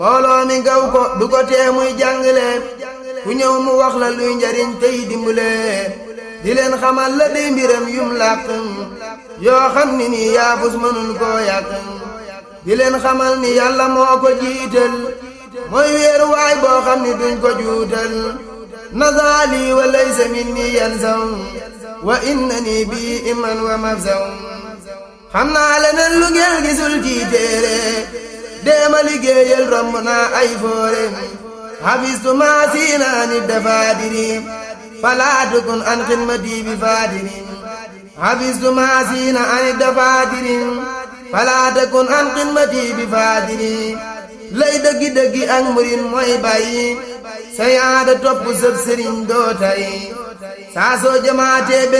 mbooloo mi gaw ko du ko tee muy jàngale ku ñëw mu wax la luy njariñ tey dimbule di leen xamal la dey mbiram yum làq yoo xam ni nii yaafus mënul koo yàq di leen xamal ni yàlla moo ko jiital mooy weeru waay boo xam ni duñ ko juutal nazaali wa laysa minni yansaw wa innani bi iman wa mafsaw xam naa leneen lu ngeen gisul ci téere deema liggéeyal romb naa ay foore hafistu maa siinaani dafaadiri falaa takun an xidmati bi faadiri hafistu maa siinaani dafaadiri falaa takun an xidmati bi faadiri lay dëggi-dëggi ak murin mooy bàyyi sa yaada topp sëb sëriñ doo tay saa soo jamaatee